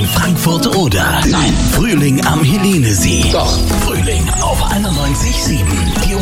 in Frankfurt oder? Nein. Frühling am Helenesee. Doch. Frühling auf 91.7. Die